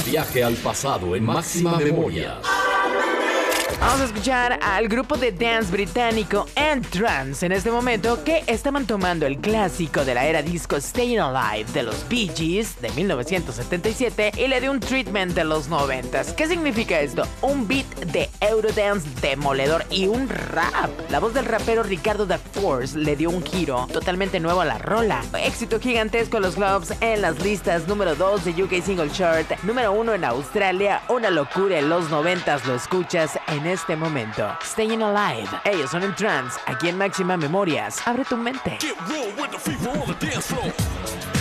Viaje al pasado en máxima memoria. Vamos a escuchar al grupo de dance británico N-Trance en este momento, que estaban tomando el clásico de la era disco Staying Alive de los Bee Gees de 1977 y le dio un treatment de los 90s. ¿Qué significa esto? Un beat de Eurodance demoledor y un rap. La voz del rapero Ricardo Da Force le dio un giro totalmente nuevo a la rola. Éxito gigantesco en los clubs, en las listas número 2 de UK Single Chart, número 1 en Australia. Una locura en los 90s, lo escuchas en este momento. Staying Alive. Ellos son en Trance, aquí en Máxima Memorias. Abre tu mente. Get real with the fever on the dance floor.